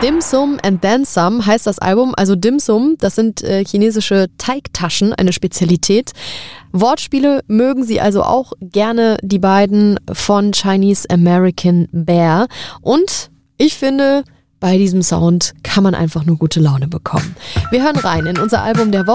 Dim Sum and Then Some heißt das Album. Also Dim Sum, das sind chinesische Teigtaschen, eine Spezialität. Wortspiele mögen sie also auch gerne, die beiden von Chinese American Bear. Und ich finde, bei diesem Sound kann man einfach nur gute Laune bekommen. Wir hören rein in unser Album der Woche.